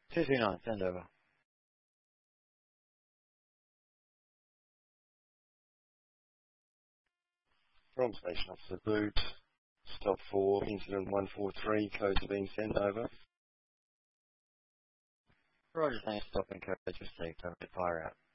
239, send over. From Station Officer Boot, stop for incident 143, codes are being sent over. Roger, thanks, stop and code received, over to fire out.